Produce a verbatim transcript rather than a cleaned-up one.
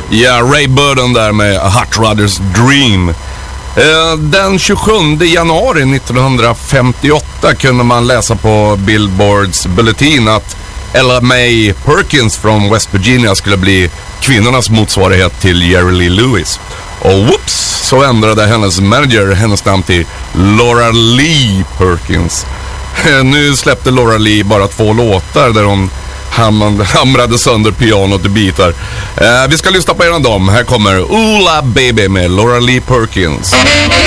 Ja, Ray Burden där med A Hot Rodder's Dream. Den tjugosjunde januari nittonhundrafemtioåtta kunde man läsa på Billboards bulletin att Ella Mae Perkins från West Virginia skulle bli kvinnornas motsvarighet till Jerry Lee Lewis. Och whoops, så ändrade hennes manager hennes namn till Laura Lee Perkins. Nu släppte Laura Lee bara två låtar där hon ham- hamrade sönder pianot i bitar. Eh, vi ska lyssna på en av dem. Här kommer Oola Baby med Laura Lee Perkins.